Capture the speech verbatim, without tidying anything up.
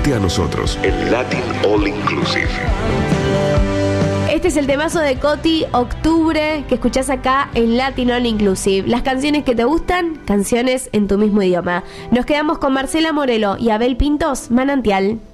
Unite a nosotros en Latin All Inclusive. Este es el temazo de Coti, Octubre, que escuchás acá en Latin All Inclusive. Las canciones que te gustan, canciones en tu mismo idioma. Nos quedamos con Marcela Morelo y Abel Pintos, Manantial.